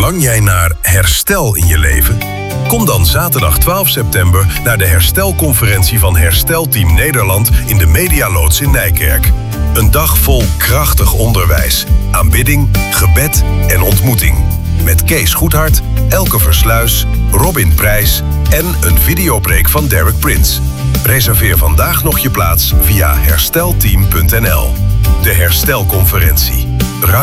Verlang jij naar herstel in je leven? Kom dan zaterdag 12 september naar de herstelconferentie van Herstelteam Nederland in de Medialoods in Nijkerk. Een dag vol krachtig onderwijs, aanbidding, gebed en ontmoeting. Met Kees Goedhart, Elke Versluis, Robin Prijs en een videopreek van Derek Prince. Reserveer vandaag nog je plaats via herstelteam.nl. De Herstelconferentie.